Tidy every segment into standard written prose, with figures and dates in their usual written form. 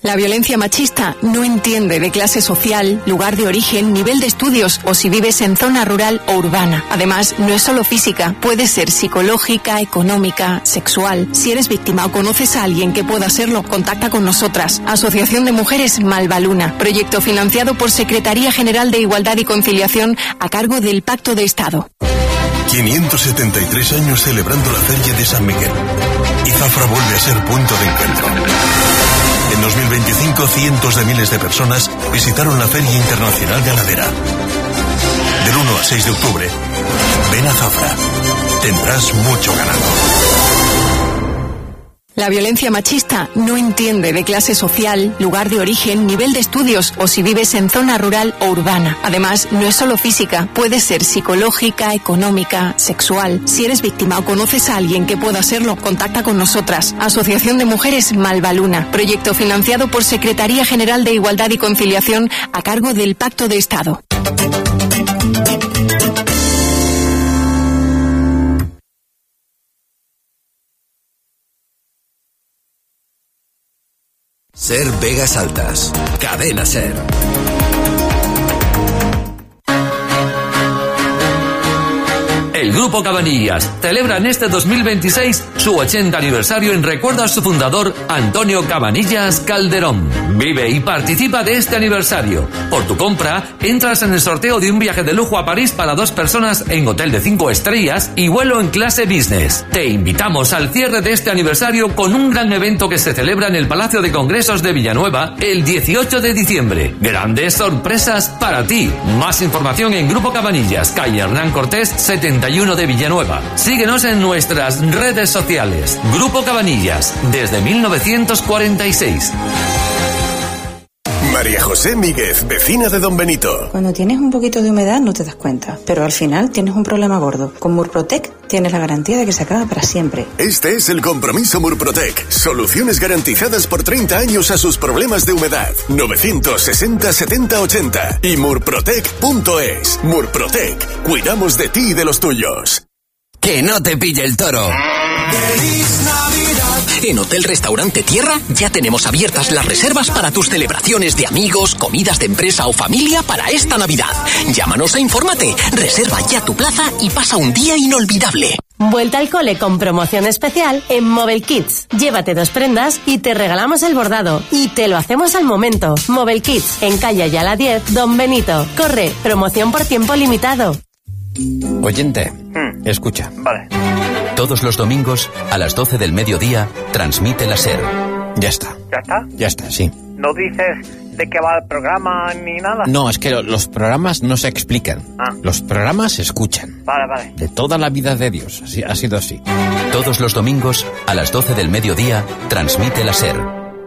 La violencia machista no entiende de clase social, lugar de origen, nivel de estudios o si vives en zona rural o urbana. Además, no es solo física, puede ser psicológica, económica, sexual. Si eres víctima o conoces a alguien que pueda serlo, contacta con nosotras. Asociación de Mujeres Malvaluna. Proyecto financiado por Secretaría General de Igualdad y Conciliación a cargo del Pacto de Estado. 573 años celebrando la Feria de San Miguel. Y Zafra vuelve a ser punto de encuentro. En 2025, cientos de miles de personas visitaron la Feria Internacional Ganadera. Del 1 al 6 de octubre, ven a Zafra. Tendrás mucho ganado. La violencia machista no entiende de clase social, lugar de origen, nivel de estudios o si vives en zona rural o urbana. Además, no es solo física, puede ser psicológica, económica, sexual. Si eres víctima o conoces a alguien que pueda serlo, contacta con nosotras. Asociación de Mujeres Malvaluna. Proyecto financiado por Secretaría General de Igualdad y Conciliación a cargo del Pacto de Estado. Ser Vegas Altas. Cadena Ser. El Grupo Cabanillas celebra en este 2026 su 80 aniversario en recuerdo a su fundador, Antonio Cabanillas Calderón. Vive y participa de este aniversario. Por tu compra, entras en el sorteo de un viaje de lujo a París para 2 personas en hotel de 5 estrellas y vuelo en clase business. Te invitamos al cierre de este aniversario con un gran evento que se celebra en el Palacio de Congresos de Villanueva el 18 de diciembre. Grandes sorpresas para ti. Más información en Grupo Cabanillas, calle Hernán Cortés 71 de Villanueva. Síguenos en nuestras redes sociales. Grupo Cabanillas, desde 1946. María José Míguez, vecina de Don Benito. Cuando tienes un poquito de humedad no te das cuenta, pero al final tienes un problema gordo. Con Murprotec tienes la garantía de que se acaba para siempre. Este es el compromiso Murprotec. Soluciones garantizadas por 30 años a sus problemas de humedad. 960 70 80 y murprotec.es. Murprotec. Cuidamos de ti y de los tuyos. Que no te pille el toro. ¡Feliz Navidad! En Hotel Restaurante Tierra ya tenemos abiertas las reservas para tus celebraciones de amigos, comidas de empresa o familia para esta Navidad. Llámanos e infórmate. Reserva ya tu plaza y pasa un día inolvidable. Vuelta al cole con promoción especial en Mobile Kids. Llévate 2 prendas y te regalamos el bordado. Y te lo hacemos al momento. Mobile Kids, en calle Ayala 10, Don Benito. Corre, promoción por tiempo limitado. Oyente, escucha. Vale. Todos los domingos, a las 12 del mediodía, transmite la SER. Ya está. ¿Ya está? Ya está, sí. ¿No dices de qué va el programa ni nada? No, es que los programas no se explican. Ah. Los programas se escuchan. Vale. De toda la vida de Dios. Así, ha sido así. Todos los domingos, a las 12 del mediodía, transmite la SER.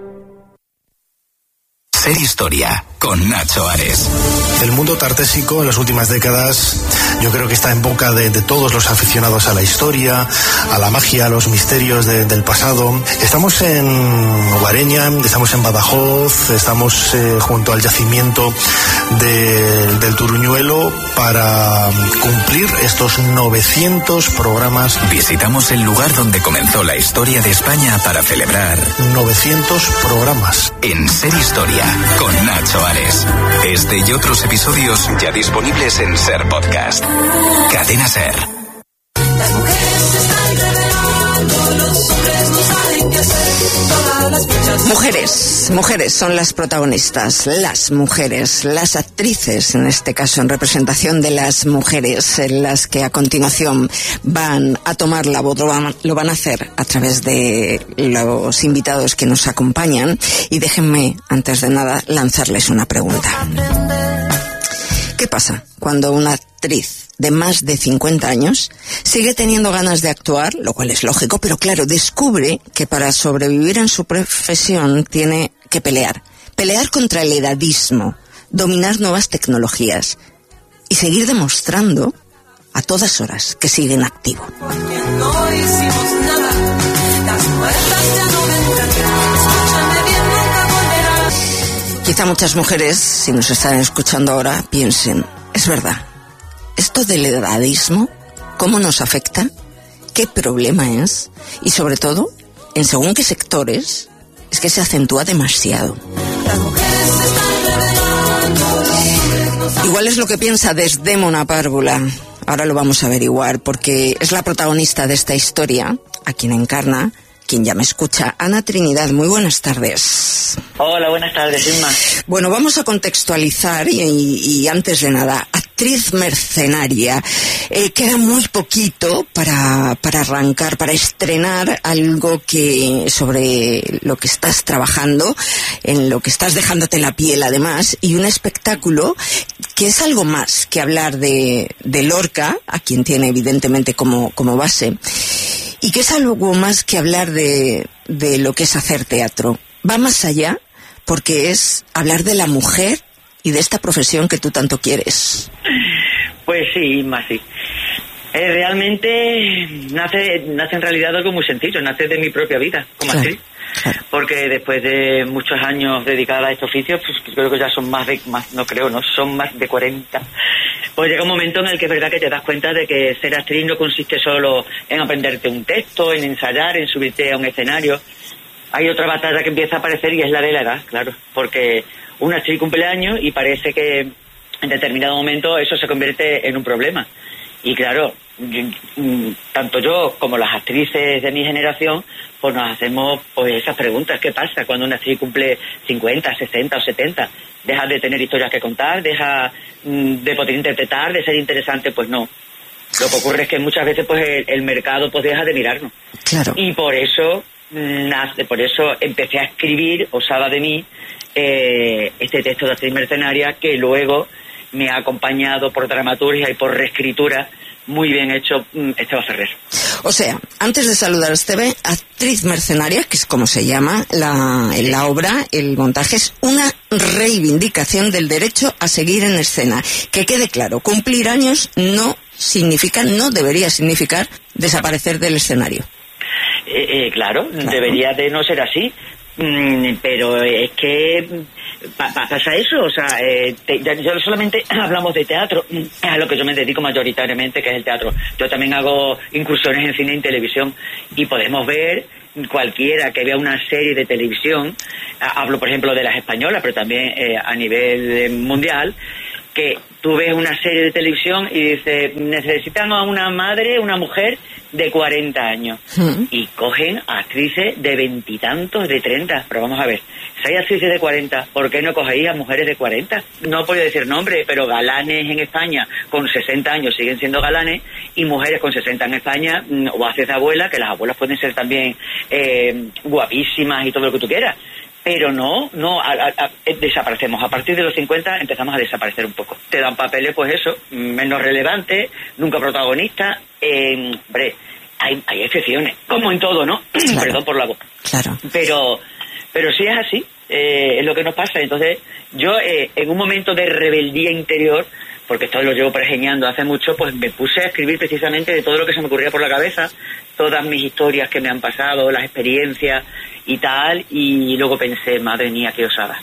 Ser Historia, con Nacho Ares. El mundo tartésico en las últimas décadas yo creo que está en boca de todos los aficionados a la historia, a la magia, a los misterios del pasado. Estamos en Guareña, estamos en Badajoz, estamos junto al yacimiento del Turuñuelo para cumplir estos 900 programas. Visitamos el lugar donde comenzó la historia de España para celebrar 900 programas. En Ser Historia, con Nacho Ares. Este y otros episodios ya disponibles en Ser Podcast. Cadena Ser. Las mujeres están revelando, los hombres no saben qué hacer. Todas las muchas Mujeres son las protagonistas, las mujeres, las actrices, en este caso en representación de las mujeres, las que a continuación van a tomar la voz, lo van a hacer a través de los invitados que nos acompañan. Y déjenme, antes de nada, lanzarles una pregunta. ¿Qué pasa cuando una actriz de más de 50 años sigue teniendo ganas de actuar, lo cual es lógico, pero claro, descubre que para sobrevivir en su profesión tiene que pelear contra el edadismo, dominar nuevas tecnologías y seguir demostrando a todas horas que sigue en activo? no hicimos nada, las muertas ya no vendrán, escúchame bien, nunca volverás. Quizá muchas mujeres, si nos están escuchando ahora, piensen, es verdad, esto del edadismo, ¿cómo nos afecta? ¿Qué problema es? Y sobre todo, en según qué sectores, es que se acentúa demasiado. Igual es lo que piensa Desdémona Párvula. Ahora lo vamos a averiguar, porque es la protagonista de esta historia, a quien encarna, quien ya me escucha, Ana Trinidad. Muy buenas tardes. Hola, buenas tardes, Inma. Bueno, vamos a contextualizar y antes de nada, actriz mercenaria. Queda muy poquito para arrancar, para estrenar algo sobre lo que estás trabajando, en lo que estás dejándote la piel además, y un espectáculo que es algo más que hablar de Lorca, a quien tiene evidentemente como base, y que es algo más que hablar de lo que es hacer teatro. Va más allá, porque es hablar de la mujer y de esta profesión que tú tanto quieres. Pues sí, más sí. Realmente nace en realidad algo muy sencillo, nace de mi propia vida como actriz. Claro. Porque después de muchos años dedicada a este oficio, pues creo que ya son son más de 40. Pues llega un momento en el que es verdad que te das cuenta de que ser actriz no consiste solo en aprenderte un texto, en ensayar, en subirte a un escenario. Hay otra batalla que empieza a aparecer y es la de la edad, claro, porque una actriz cumple años y parece que en determinado momento eso se convierte en un problema. Y claro, tanto yo como las actrices de mi generación, pues nos hacemos pues esas preguntas. ¿Qué pasa cuando una actriz cumple 50, 60 o 70? ¿Deja de tener historias que contar? ¿Deja de poder interpretar? ¿De ser interesante? Pues no. Lo que ocurre es que muchas veces pues el mercado pues deja de mirarnos. Claro. Y por eso empecé a escribir, osada de mí, este texto de actriz mercenaria, que luego me ha acompañado por dramaturgia y por reescritura, muy bien hecho, Esteba Ferrer. O sea, antes de saludar a Estebe, actriz mercenaria, que es como se llama la obra, el montaje, es una reivindicación del derecho a seguir en escena. Que quede claro, cumplir años no debería significar desaparecer del escenario. Claro, debería de no ser así, pero es que pasa eso, o sea, yo solamente hablamos de teatro, a lo que yo me dedico mayoritariamente, que es el teatro. Yo también hago incursiones en cine y en televisión, y podemos ver cualquiera que vea una serie de televisión, hablo por ejemplo de las españolas, pero también a nivel mundial, que tú ves una serie de televisión y dices, necesitan a una mujer de 40 años. Y cogen a actrices de 20 y tantos, de 30. Pero vamos a ver, si hay actrices de 40, ¿por qué no cogéis a mujeres de 40? No puedo decir nombre, pero galanes en España con 60 años siguen siendo galanes, y mujeres con 60 en España, o haces de abuela, que las abuelas pueden ser también guapísimas y todo lo que tú quieras. Pero no, desaparecemos. A partir de los 50 empezamos a desaparecer un poco. Te dan papeles, pues eso, menos relevantes, nunca protagonistas. Hombre, hay excepciones, como en todo, ¿no? Claro. Perdón por la boca. Claro. Pero sí es así, es lo que nos pasa. Entonces, yo en un momento de rebeldía interior, porque esto lo llevo pergeñando hace mucho, pues me puse a escribir precisamente de todo lo que se me ocurría por la cabeza, todas mis historias que me han pasado, las experiencias y tal, y luego pensé, madre mía, qué osada.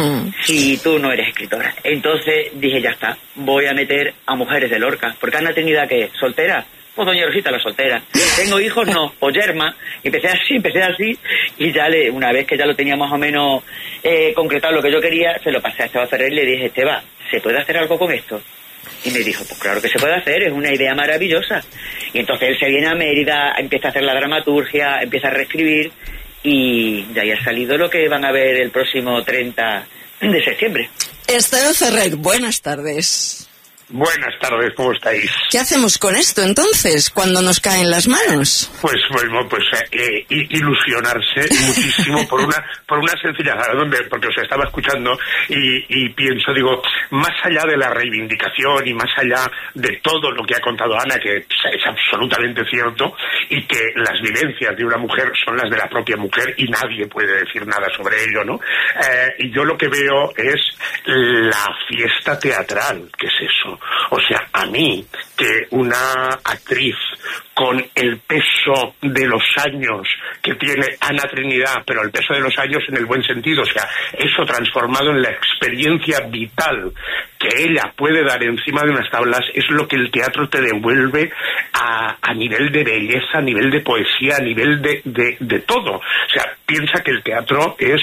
Si tú no eres escritora. Entonces dije, ya está, voy a meter a mujeres de Lorca, porque Ana Trinidad, ¿qué? ¿Soltera? Pues doña Rosita la soltera. ¿Tengo hijos? No. Pues yerma. Empecé así, y ya una vez que ya lo tenía más o menos concretado lo que yo quería, se lo pasé a Esteba Ferrer y le dije, Esteba, ¿se puede hacer algo con esto? Y me dijo, pues claro que se puede hacer, es una idea maravillosa. Y entonces él se viene a Mérida, empieza a hacer la dramaturgia, empieza a reescribir, y de ahí ha salido lo que van a ver el próximo 30 de septiembre. Esteba Ferrer, buenas tardes. Buenas tardes, ¿cómo estáis? ¿Qué hacemos con esto entonces, cuando nos caen las manos? Pues bueno, ilusionarse muchísimo por una sencilla razón, porque os estaba escuchando y pienso, digo, más allá de la reivindicación y más allá de todo lo que ha contado Ana, que es absolutamente cierto, y que las vivencias de una mujer son las de la propia mujer y nadie puede decir nada sobre ello, ¿no? Y yo lo que veo es la fiesta teatral, ¿qué es eso? O sea, a mí, que una actriz con el peso de los años que tiene Ana Trinidad, pero el peso de los años en el buen sentido, o sea, eso transformado en la experiencia vital que ella puede dar encima de unas tablas, es lo que el teatro te devuelve a nivel de belleza, a nivel de poesía, a nivel de todo. O sea, piensa que el teatro es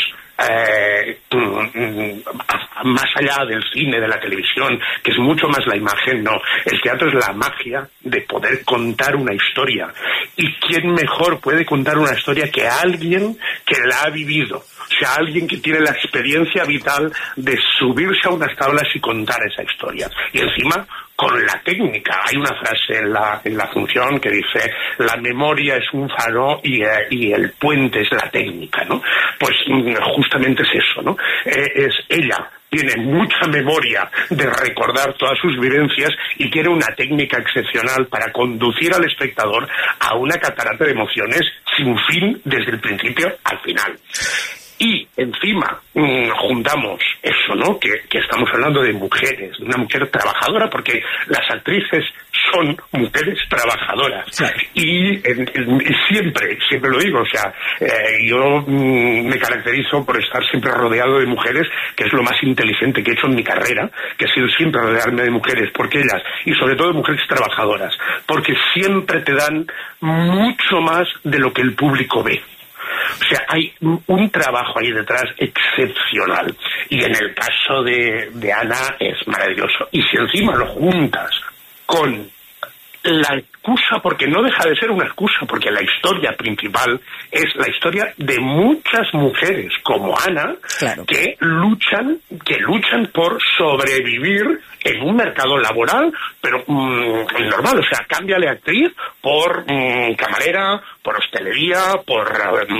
más allá del cine, de la televisión, que es mucho más la imagen, no. El teatro es la magia de poder contar una historia. ¿Y quién mejor puede contar una historia que alguien que la ha vivido? O sea, alguien que tiene la experiencia vital de subirse a unas tablas y contar esa historia. Y encima, con la técnica. Hay una frase en la función que dice: la memoria es un faro y el puente es la técnica, ¿no? Pues justamente es eso, ¿no? Es ella. Tiene mucha memoria de recordar todas sus vivencias y tiene una técnica excepcional para conducir al espectador a una catarata de emociones sin fin desde el principio al final. Y encima juntamos eso, ¿no? Que estamos hablando de mujeres, de una mujer trabajadora, porque las actrices son mujeres trabajadoras. Claro. Y siempre lo digo, o sea, yo me caracterizo por estar siempre rodeado de mujeres, que es lo más inteligente que he hecho en mi carrera, que ha sido siempre rodearme de mujeres, porque ellas, y sobre todo de mujeres trabajadoras, porque siempre te dan mucho más de lo que el público ve. O sea, hay un trabajo ahí detrás excepcional. Y en el caso de Ana es maravilloso. Y si encima lo juntas con la excusa, porque no deja de ser una excusa, porque la historia principal es la historia de muchas mujeres como Ana, claro, que luchan por sobrevivir en un mercado laboral, pero normal, o sea, cámbiale actriz por camarera, por hostelería, por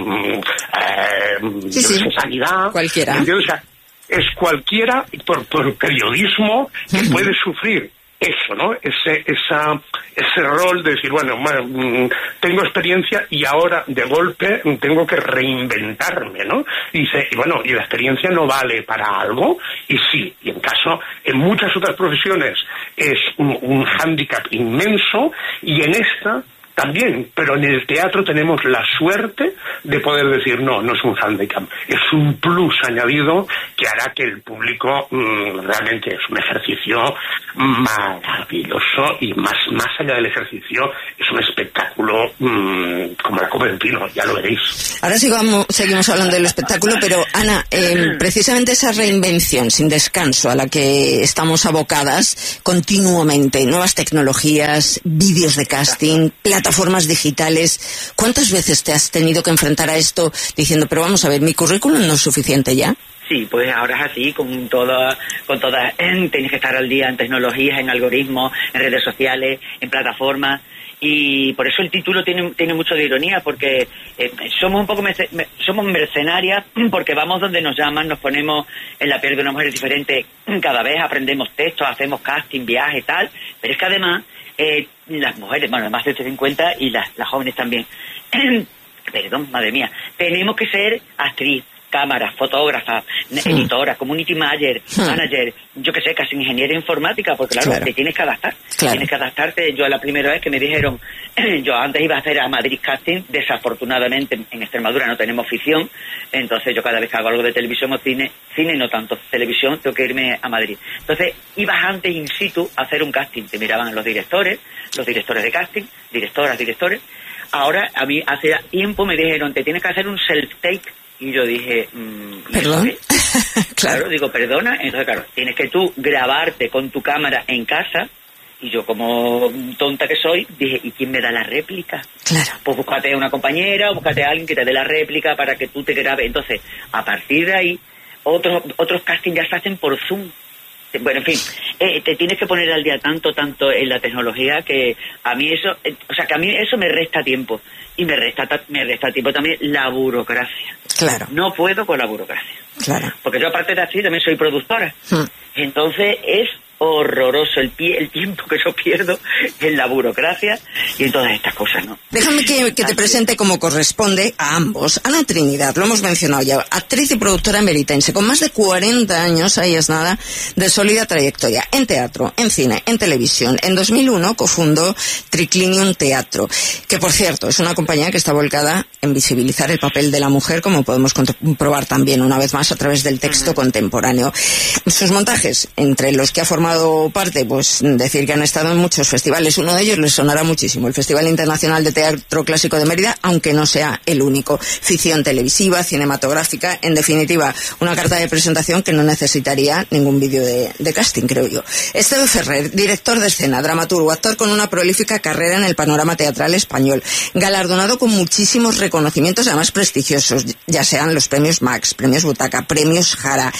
sanidad, cualquiera. O sea, es cualquiera por periodismo que puede sufrir eso, ¿no? Ese rol de decir, bueno, tengo experiencia y ahora de golpe tengo que reinventarme, ¿no? Y bueno, y la experiencia no vale para algo, y sí, y en muchas otras profesiones es un hándicap inmenso, y en esta también, pero en el teatro tenemos la suerte de poder decir no es un hándicap, es un plus añadido que hará que el público realmente es un ejercicio maravilloso, y más allá del ejercicio es un espectáculo como la copa del pino, ya lo veréis. Ahora seguimos hablando del espectáculo, pero Ana, precisamente esa reinvención sin descanso a la que estamos abocadas continuamente, nuevas tecnologías, vídeos de casting, plataformas digitales, ¿cuántas veces te has tenido que enfrentar a esto diciendo, pero vamos a ver, mi currículum no es suficiente ya? Sí, pues ahora es así, con todas, tienes que estar al día en tecnologías, en algoritmos, en redes sociales, en plataformas, y por eso el título tiene mucho de ironía, porque somos un poco somos mercenarias, porque vamos donde nos llaman, nos ponemos en la piel de una mujer diferente cada vez, aprendemos textos, hacemos casting, viajes, tal, pero es que además las mujeres, bueno, más de 50 y las jóvenes también, perdón, madre mía, tenemos que ser actriz, cámara, fotógrafa, editora, community manager, yo que sé, casi ingeniera informática, porque claro, te tienes que adaptar. Claro. Tienes que adaptarte. Yo la primera vez que me dijeron, yo antes iba a hacer a Madrid casting, desafortunadamente en Extremadura no tenemos ficción, entonces yo cada vez que hago algo de televisión o cine no tanto, televisión, tengo que irme a Madrid. Entonces ibas antes in situ a hacer un casting, te miraban los directores de casting, directores. Ahora, a mí hace tiempo me dijeron, te tienes que hacer un self-take. Y yo dije, ¿perdón? Claro, digo, perdona. Entonces, claro, tienes que tú grabarte con tu cámara en casa. Y yo, como tonta que soy, dije, ¿y quién me da la réplica? Claro. Pues búscate a una compañera o búscate a alguien que te dé la réplica para que tú te grabes. Entonces, a partir de ahí, otros castings ya se hacen por Zoom. Bueno, en fin, te tienes que poner al día tanto en la tecnología que a mí eso me resta tiempo. Y me resta tiempo también la burocracia. Claro. No puedo con la burocracia. Claro. Porque yo, aparte de actriz, también soy productora. Entonces es horroroso el tiempo que yo pierdo en la burocracia y en todas estas cosas, ¿no? Déjame que te presente como corresponde a ambos. Ana Trinidad, lo hemos mencionado ya, actriz y productora emeritense, con más de 40 años, ahí es nada, de sólida trayectoria en teatro, en cine, en televisión. En 2001 cofundó Triclinium Teatro, que por cierto es una compañía que está volcada en visibilizar el papel de la mujer, como podemos comprobar también una vez más a través del texto contemporáneo. Sus montajes, entre los que ha formado parte, pues decir que han estado en muchos festivales. Uno de ellos les sonará muchísimo, el Festival Internacional de Teatro Clásico de Mérida, aunque no sea el único. Ficción televisiva, cinematográfica, en definitiva, una carta de presentación que no necesitaría ningún vídeo de casting, creo yo. Esteve Ferrer, director de escena, dramaturgo, actor con una prolífica carrera en el panorama teatral español, galardonado con muchísimos reconocimientos, además prestigiosos, ya sean los premios Max, premios Butaca, premios Jara.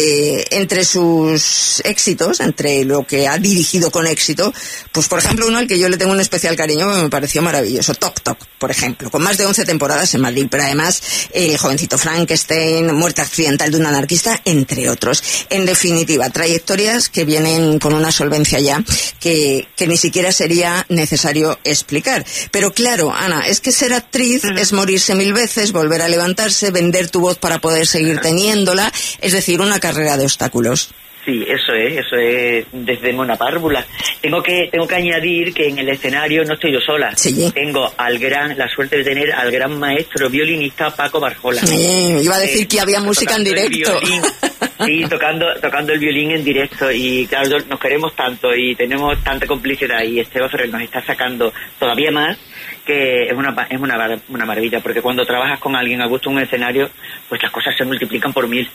Entre sus éxitos, entre lo que ha dirigido con éxito, pues por ejemplo uno al que yo le tengo un especial cariño que me pareció maravilloso, Toc Toc, por ejemplo, con más de 11 temporadas en Madrid, pero además El jovencito Frankenstein, Muerte accidental de un anarquista, entre otros. En definitiva, trayectorias que vienen con una solvencia ya que ni siquiera sería necesario explicar. Pero claro, Ana, es que ser actriz es morirse 1000 veces, volver a levantarse, vender tu voz para poder seguir teniéndola, es decir, una carrera de obstáculos. Sí, eso es desde Mona Párvula. Tengo que añadir que en el escenario no estoy yo sola. Sí. Tengo la suerte de tener al gran maestro violinista Paco Barjola. Iba a decir que había música en directo. Sí, tocando el violín en directo, y claro, nos queremos tanto y tenemos tanta complicidad, y Esteve Ferrer nos está sacando todavía más, que es una maravilla, porque cuando trabajas con alguien a gusto en un escenario, pues las cosas se multiplican por 1000.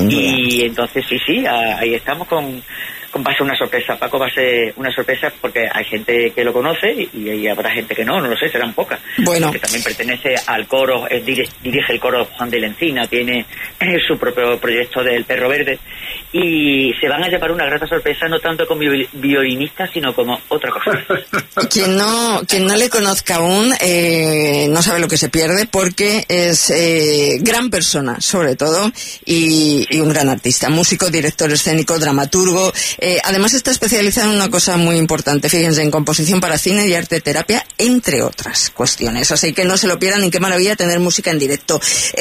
Y entonces sí, ahí estamos va a ser una sorpresa. Paco va a ser una sorpresa porque hay gente que lo conoce y habrá gente que no lo sé, serán pocas. Bueno. Que también pertenece al coro, dirige el coro Juan de la Encina, tiene su propio proyecto del Perro Verde, y se van a llevar una grata sorpresa, no tanto como violinista, sino como otra cosa. Quien no le conozca aún no sabe lo que se pierde, porque es gran persona, sobre todo, y un gran artista, músico, director escénico, dramaturgo. Además está especializado en una cosa muy importante, fíjense, en composición para cine y arte terapia, entre otras cuestiones. Así que no se lo pierdan, y qué maravilla tener música en directo.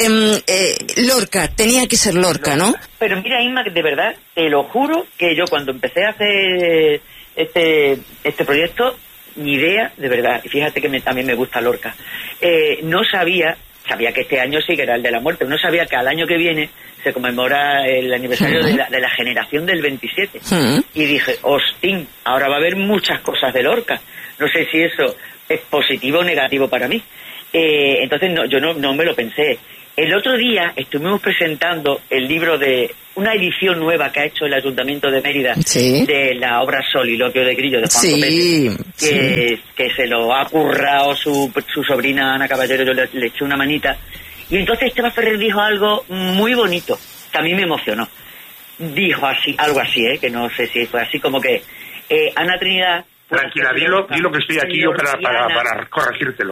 Lorca, tenía que ser Lorca, ¿no? Pero mira, Inma, de verdad, te lo juro que yo cuando empecé a hacer este proyecto, ni idea, de verdad, y fíjate que también me gusta Lorca, no sabía que este año sí que era el de la muerte, no sabía que al año que viene se conmemora el aniversario de la generación del 27. Y dije, hostín, ahora va a haber muchas cosas de Lorca. No sé si eso es positivo o negativo para mí. Entonces yo no me lo pensé. El otro día estuvimos presentando el libro de una edición nueva que ha hecho el Ayuntamiento de Mérida, de la obra Soliloquio de Grillo de Juan Copete, que se lo ha currado su sobrina Ana Caballero. Yo le eché una manita, y entonces Esteve Ferrer dijo algo muy bonito que a mí me emocionó. Dijo algo así, que no sé si fue así, como que Ana Trinidad... Tranquila, dilo que estoy aquí yo para corregírtelo.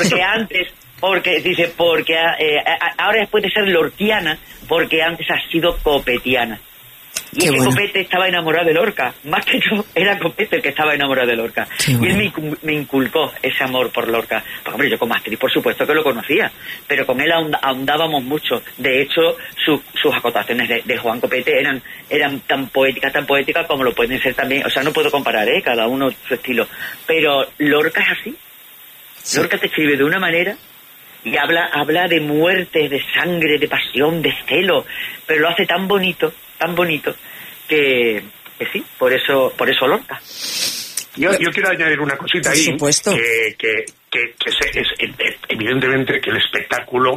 Porque ahora después de ser lorquiana, porque antes ha sido copetiana. Y es que Copete estaba enamorado de Lorca, más que yo, era Copete el que estaba enamorado de Lorca. Y él me inculcó ese amor por Lorca. Pues hombre, yo como actriz por supuesto que lo conocía, pero con él ahondábamos mucho. De hecho, sus acotaciones de Juan Copete eran tan poéticas como lo pueden ser también. O sea, no puedo comparar, cada uno su estilo. Pero Lorca es así. Lorca te escribe de una manera, y habla de muerte, de sangre, de pasión, de celo, pero lo hace tan bonito, que sí, por eso Lorca. Yo quiero añadir una cosita ahí, que es evidentemente que el espectáculo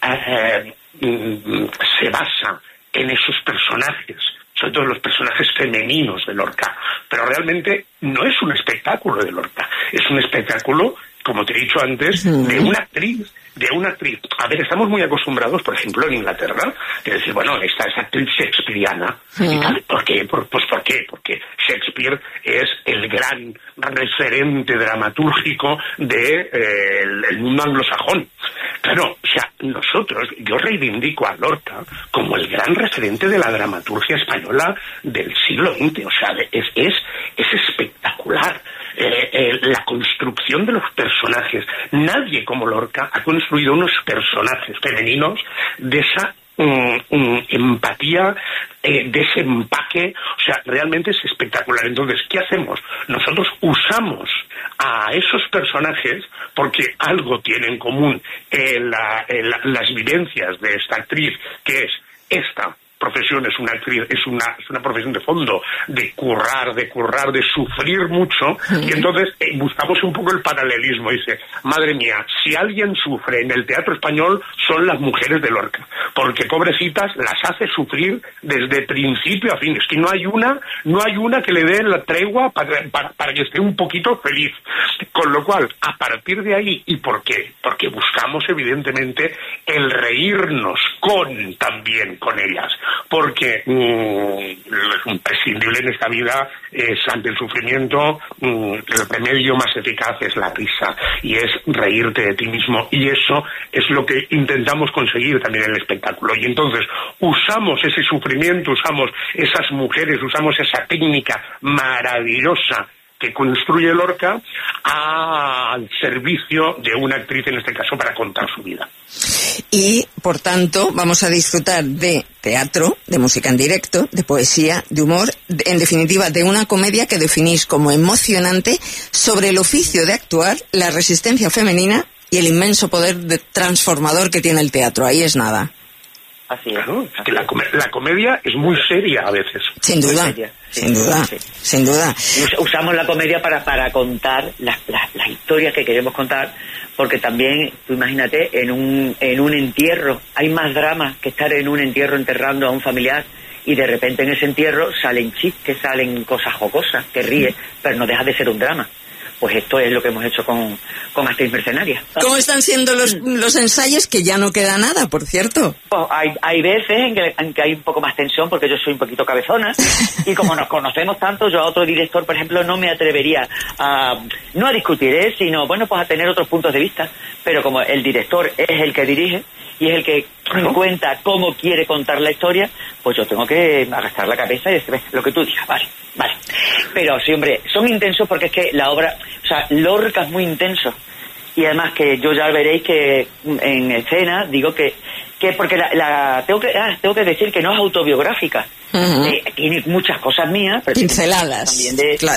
se basa en esos personajes, sobre todo los personajes femeninos de Lorca, pero realmente no es un espectáculo de Lorca, es un espectáculo como te he dicho antes, de una actriz. A ver, estamos muy acostumbrados, por ejemplo, en Inglaterra, de decir, bueno, esta es actriz shakespeariana. ¿Y tal? ¿Por qué? Pues ¿por qué? Porque Shakespeare es el gran referente dramatúrgico del mundo anglosajón. Claro, o sea, yo reivindico a Lorca como el gran referente de la dramaturgia española del siglo XX. O sea, es espectacular. La construcción de los personajes. Nadie como Lorca ha construido unos personajes femeninos de esa empatía, de ese empaque. O sea, realmente es espectacular. Entonces, ¿qué hacemos? Nosotros usamos a esos personajes porque algo tiene en común las vivencias de esta actriz, que es esta profesión, es una profesión de fondo, de currar, de sufrir mucho, y entonces buscamos un poco el paralelismo. Dice, madre mía, si alguien sufre en el teatro español son las mujeres de Lorca, porque pobrecitas las hace sufrir desde principio a fin. Es que no hay una que le dé la tregua para que esté un poquito feliz. Con lo cual, a partir de ahí, ¿y por qué? Porque buscamos evidentemente el reírnos también con ellas. Porque lo imprescindible en esta vida es, ante el sufrimiento, el remedio más eficaz es la risa, y es reírte de ti mismo, y eso es lo que intentamos conseguir también en el espectáculo. Y entonces usamos ese sufrimiento, usamos esas mujeres, usamos esa técnica maravillosa que construye Lorca al servicio de una actriz, en este caso, para contar su vida. Y, por tanto, vamos a disfrutar de teatro, de música en directo, de poesía, de humor, en definitiva, de una comedia que definís como emocionante sobre el oficio de actuar, la resistencia femenina y el inmenso poder transformador que tiene el teatro. Ahí es nada. Así es. Claro, es que la comedia es muy seria a veces. Sin duda, sin duda. Usamos la comedia para contar las historias que queremos contar, porque también, tú imagínate, en un entierro hay más drama que estar en un entierro enterrando a un familiar, y de repente en ese entierro salen chistes, salen cosas jocosas, te ríes, pero no deja de ser un drama. Pues esto es lo que hemos hecho con Actriz Mercenaria. ¿Cómo están siendo los ensayos? Que ya no queda nada, por cierto. Pues hay veces en que hay un poco más tensión, porque yo soy un poquito cabezona, y como nos conocemos tanto, yo a otro director, por ejemplo, no me atrevería no a discutir, sino, bueno, pues a tener otros puntos de vista. Pero como el director es el que dirige y es el que cuenta cómo quiere contar la historia, pues yo tengo que agachar la cabeza y decir, lo que tú digas, vale. Pero sí, hombre, son intensos porque es que la obra, o sea, Lorca es muy intenso, y además que yo ya veréis que en escena digo que porque tengo que decir que no es autobiográfica. Tiene muchas cosas mías, pero pinceladas también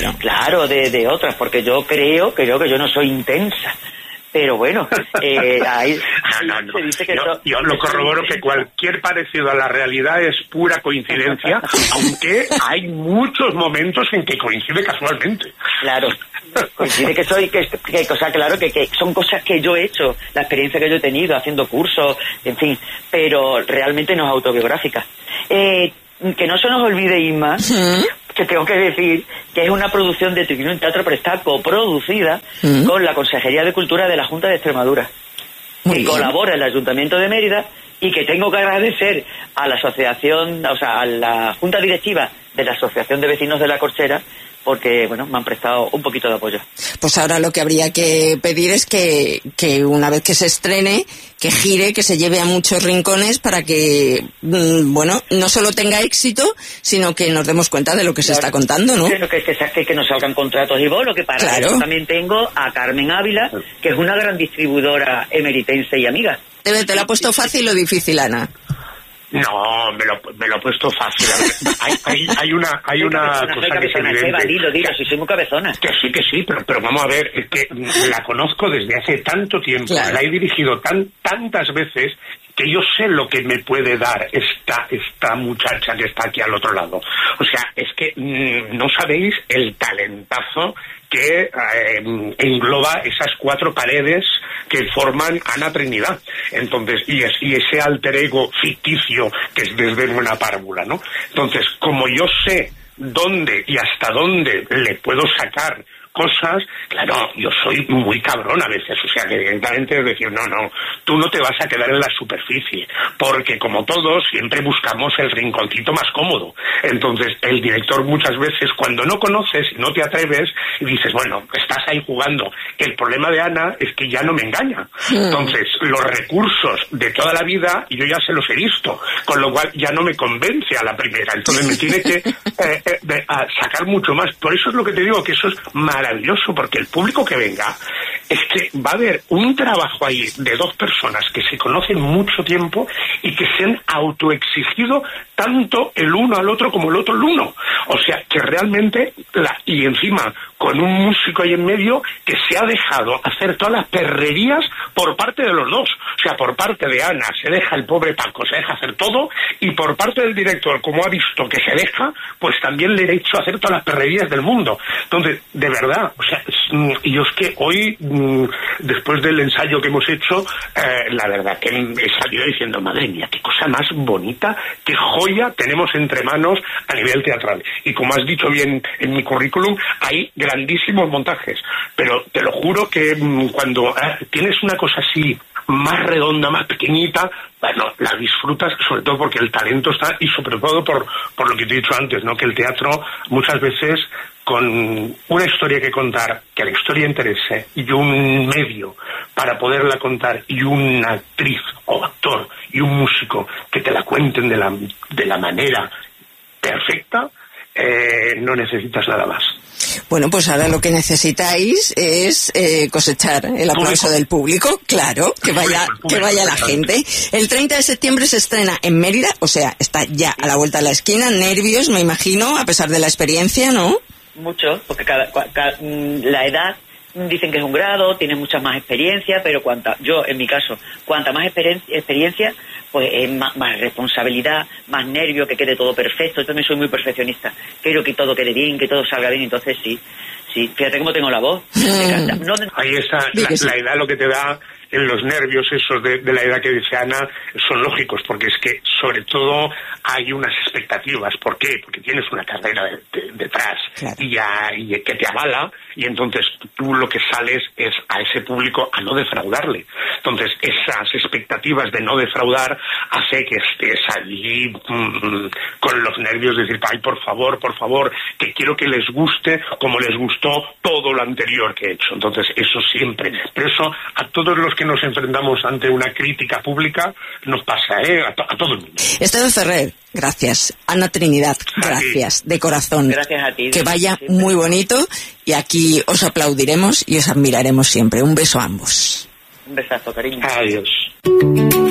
de otras, porque yo creo que yo no soy intensa. Pero bueno, ahí se dice que yo lo corroboro, que cualquier parecido a la realidad es pura coincidencia, aunque hay muchos momentos en que coincide casualmente. Claro, coincide que son cosas que yo he hecho, la experiencia que yo he tenido haciendo cursos, en fin, pero realmente no es autobiográfica. Que no se nos olvide, Inma, que tengo que decir que es una producción de Tribunal Teatro, pero está coproducida con la Consejería de Cultura de la Junta de Extremadura, que colabora el Ayuntamiento de Mérida, y que tengo que agradecer a la asociación, o sea, a la Junta Directiva de la Asociación de Vecinos de la Corchera, porque, bueno, me han prestado un poquito de apoyo. Pues ahora lo que habría que pedir es que una vez que se estrene, que gire, que se lleve a muchos rincones para que, bueno, no solo tenga éxito, sino que nos demos cuenta de lo que se está contando, ¿no? Que nos salgan contratos y bolos, que para eso también tengo a Carmen Ávila, que es una gran distribuidora emeritense y amiga. ¿Te lo ha puesto fácil o difícil, Ana? No, me lo he puesto fácil. Hay una cosa que es evidente. Dilo, si soy muy cabezona. Que sí, pero vamos a ver, es que la conozco desde hace tanto tiempo, la he dirigido tantas veces, que yo sé lo que me puede dar esta muchacha que está aquí al otro lado. O sea, es que no sabéis el talentazo que engloba esas 4 paredes que forman Ana Trinidad. Entonces, y ese alter ego ficticio que es desde una párvula, ¿no? Entonces, como yo sé dónde y hasta dónde le puedo sacar cosas, claro, yo soy muy cabrón a veces, o sea, que evidentemente es decir, no, tú no te vas a quedar en la superficie, porque como todos, siempre buscamos el rinconcito más cómodo. Entonces, el director muchas veces, cuando no conoces, no te atreves, y dices, bueno, estás ahí jugando. El problema de Ana es que ya no me engaña. Entonces, los recursos de toda la vida, yo ya se los he visto, con lo cual ya no me convence a la primera. Entonces, me tiene que sacar mucho más. Por eso es lo que te digo, que eso es maravilloso, porque el público que venga es que va a haber un trabajo ahí de dos personas que se conocen mucho tiempo y que se han autoexigido tanto el uno al otro como el otro al uno. O sea, que realmente, y encima con un músico ahí en medio que se ha dejado hacer todas las perrerías por parte de los dos. O sea, por parte de Ana se deja el pobre Paco, se deja hacer todo, y por parte del director, como ha visto que se deja, pues también le he hecho hacer todas las perrerías del mundo. Entonces, de verdad, o sea, yo es que hoy, después del ensayo que hemos hecho, la verdad que he salido diciendo, madre mía, qué cosa más bonita, qué joya tenemos entre manos a nivel teatral. Y como has dicho bien en mi currículum, hay grandísimos montajes, pero te lo juro que cuando tienes una cosa así más redonda, más pequeñita, bueno, la disfrutas, sobre todo porque el talento está, y sobre todo por lo que te he dicho antes, ¿no? Que el teatro muchas veces, con una historia que contar, que la historia interese, y un medio para poderla contar, y una actriz o actor y un músico que te la cuenten de la manera perfecta, no necesitas nada más. Bueno, pues ahora lo que necesitáis es cosechar el aplauso del público, claro, que vaya la gente. El 30 de septiembre se estrena en Mérida, o sea, está ya a la vuelta de la esquina. Nervios, me imagino, a pesar de la experiencia, ¿no? Mucho, porque la edad dicen que es un grado, tienes mucha más experiencia, pero yo en mi caso, cuanta más experiencia, pues es más responsabilidad, más nervio, que quede todo perfecto. Yo también soy muy perfeccionista, quiero que todo quede bien, que todo salga bien, entonces sí, fíjate cómo tengo la voz, me encanta. Ahí está, la edad lo que te da, en los nervios esos de la edad que dice Ana, son lógicos, porque es que sobre todo hay unas expectativas. ¿Por qué? Porque tienes una carrera detrás, claro, y que te avala, y entonces tú lo que sales es a ese público a no defraudarle. Entonces esas expectativas de no defraudar hace que estés allí con los nervios de decir, ay, por favor, que quiero que les guste como les gustó todo lo anterior que he hecho. Entonces eso siempre, pero eso a todos los que nos enfrentamos ante una crítica pública nos pasa, a todo el mundo. Esther Ferrer, gracias. Ana Trinidad, gracias, de corazón. Gracias a ti. Que vaya muy bonito, y aquí os aplaudiremos y os admiraremos siempre. Un beso a ambos. Un besazo, cariño. Adiós.